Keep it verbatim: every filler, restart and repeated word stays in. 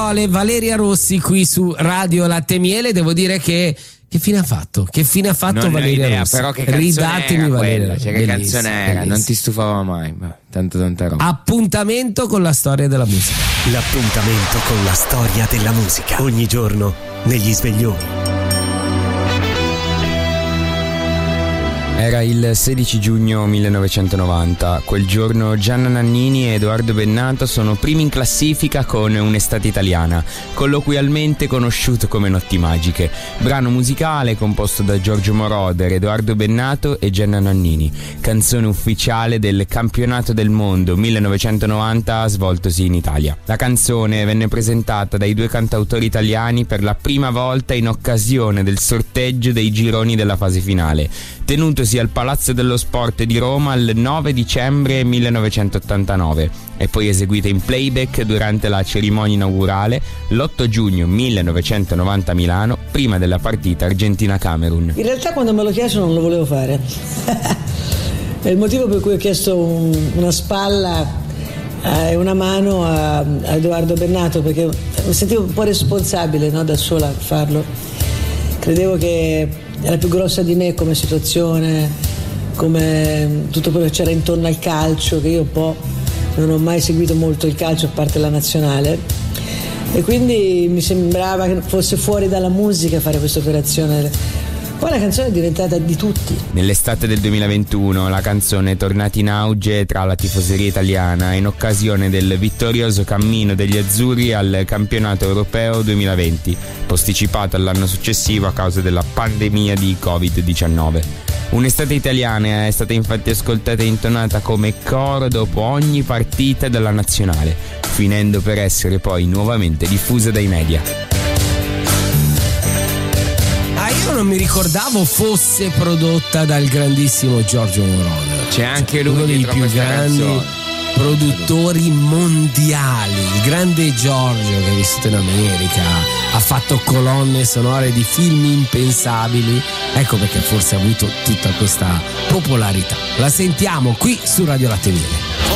parole, Valeria Rossi qui su Radio Latte e Miele. Devo dire che che fine ha fatto? Che fine ha fatto non Valeria idea, Rossi? Però che canzone Ridatemi era Valeria. quella, cioè che canzone era, bellissima. non ti stufava mai, ma tanto tanta roba. Appuntamento con la storia della musica. L'appuntamento con la storia della musica. Ogni giorno negli sveglioni. Era il sedici giugno millenovecentonovanta. Quel giorno Gianna Nannini e Edoardo Bennato sono primi in classifica con Un'estate italiana, colloquialmente conosciuto come Notti magiche, brano musicale composto da Giorgio Moroder, Edoardo Bennato e Gianna Nannini, canzone ufficiale del campionato del mondo millenovecentonovanta svoltosi in Italia. La canzone venne presentata dai due cantautori italiani per la prima volta in occasione del sorteggio dei gironi della fase finale, tenutosi al Palazzo dello Sport di Roma il nove dicembre millenovecentottantanove e poi eseguita in playback durante la cerimonia inaugurale l'otto giugno millenovecentonovanta a Milano, prima della partita Argentina-Camerun. In realtà quando me lo chiesto non lo volevo fare. È il motivo per cui ho chiesto un, una spalla e eh, una mano a, a Edoardo Bennato, perché mi sentivo un po' responsabile, no, da sola a farlo. Credevo che era più grossa di me come situazione, come tutto quello che c'era intorno al calcio, che io un po' non ho mai seguito molto il calcio a parte la nazionale, e quindi mi sembrava che fosse fuori dalla musica fare questa operazione. Poi la canzone è diventata di tutti. Nell'estate del duemilaventuno la canzone è tornata in auge tra la tifoseria italiana in occasione del vittorioso cammino degli azzurri al campionato europeo duemilaventi, posticipato all'anno successivo a causa della pandemia di covid diciannove. Un'estate italiana è stata infatti ascoltata e intonata come coro dopo ogni partita della nazionale, finendo per essere poi nuovamente diffusa dai media. Io non mi ricordavo fosse prodotta dal grandissimo Giorgio Moroder. C'è anche lui uno dei più grandi canzone. produttori mondiali, il grande Giorgio che ha vissuto in America, ha fatto colonne sonore di film impensabili, ecco perché forse ha avuto tutta questa popolarità. La sentiamo qui su Radio Latte e Miele.